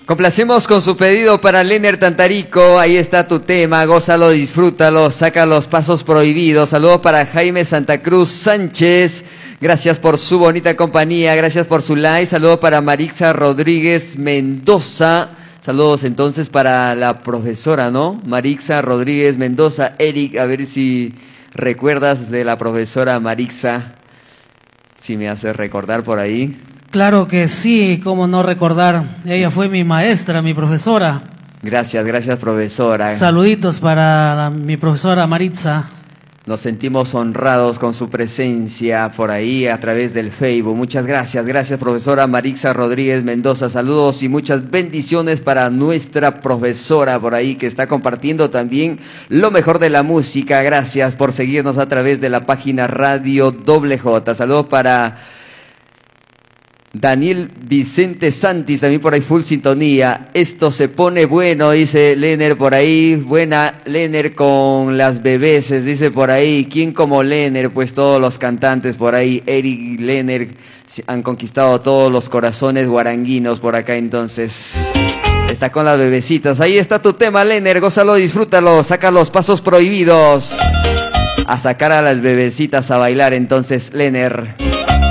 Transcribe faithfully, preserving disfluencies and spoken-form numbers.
Complacemos con su pedido para Lener Tantarico. Ahí está tu tema, gózalo, disfrútalo, saca los pasos prohibidos. Saludos para Jaime Santa Cruz Sánchez. Gracias por su bonita compañía, gracias por su like. Saludos para Marixa Rodríguez Mendoza. Saludos entonces para la profesora, ¿no? Marixa Rodríguez Mendoza. Eric, a ver si recuerdas de la profesora Marixa. Si me hace recordar por ahí. Claro que sí, cómo no recordar. Ella fue mi maestra, mi profesora. Gracias, gracias profesora. Saluditos para la, mi profesora Maritza. Nos sentimos honrados con su presencia por ahí a través del Facebook. Muchas gracias, gracias profesora Marixa Rodríguez Mendoza. Saludos y muchas bendiciones para nuestra profesora por ahí que está compartiendo también lo mejor de la música. Gracias por seguirnos a través de la página Radio Doble J. Saludos para Daniel Vicente Santis, también por ahí full sintonía. Esto se pone bueno, dice Lener por ahí. Buena Lener con las bebeses, dice por ahí. ¿Quién como Lener? Pues todos los cantantes por ahí. Eric y Lener han conquistado todos los corazones guaranguinos por acá entonces. Está con las bebecitas. Ahí está tu tema, Lener. Gózalo, disfrútalo. Saca los pasos prohibidos. A sacar a las bebecitas a bailar entonces, Lener.